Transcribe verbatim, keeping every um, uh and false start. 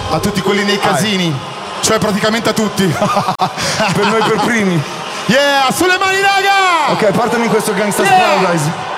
A tutti quelli nei casini, ah, cioè praticamente a tutti. Per noi per primi. Yeah, sulle mani raga! Ok, partami in questo Gangsta's Yeah! Paradise.